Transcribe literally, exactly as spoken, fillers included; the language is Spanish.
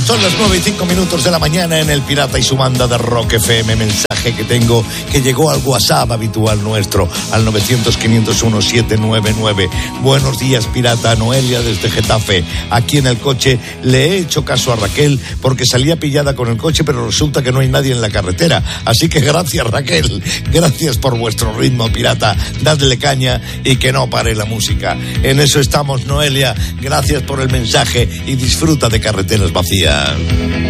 Son las nueve y cinco minutos de la mañana en El Pirata y su banda de Rock F M. Mensaje que tengo que llegó al WhatsApp habitual nuestro, al novecientos, quinientos uno, siete nueve nueve. Buenos días, Pirata. Noelia desde Getafe. Aquí en el coche le he hecho caso a Raquel porque salía pillada con el coche, pero resulta que no hay nadie en la carretera. Así que gracias, Raquel. Gracias por vuestro ritmo, Pirata. Dadle caña y que no pare la música. En eso estamos, Noelia. Gracias por el mensaje y disfruta de Carreteras Vacías.